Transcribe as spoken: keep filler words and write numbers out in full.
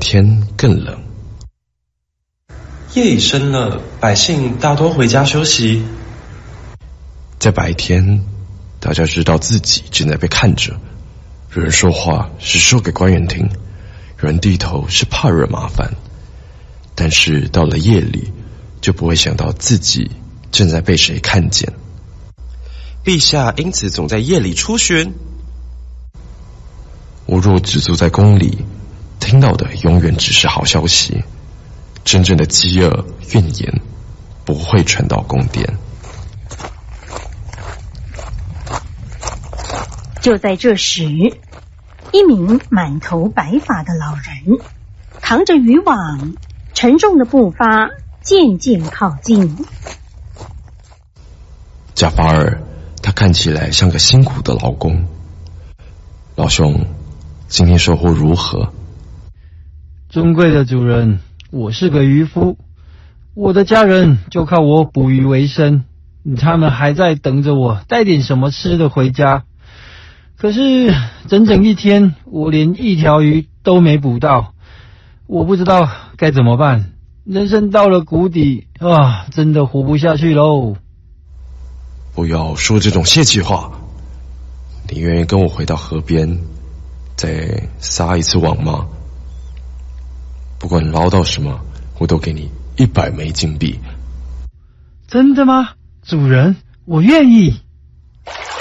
天更冷。 夜已深了，百姓大多回家休息。 在白天，大家知道自己正在被看着，有人说话是说给官员听，有人低头是怕惹麻烦。但是到了夜里，就不会想到自己正在被谁看见。 陛下因此总在夜里出巡。 我若只住在宫里，听到的永远只是好消息，真正的饥饿怨言不会传到宫殿。 就在这时，一名满头白发的老人扛着渔网，沉重的步伐渐渐靠近。 贾法尔，他看起来像个辛苦的劳工。老兄，今天收获如何？ 尊贵的主人，我是个渔夫，我的家人就靠我捕鱼为生，他们还在等着我带点什么吃的回家。可是整整一天，我连一条鱼都没捕到，我不知道该怎么办。人生到了谷底啊，真的活不下去喽！ 不要说这种泄气话。你愿意跟我回到河边，再撒一次网吗？不管捞到什么，我都给你一百枚金币。 真的吗？主人，我愿意。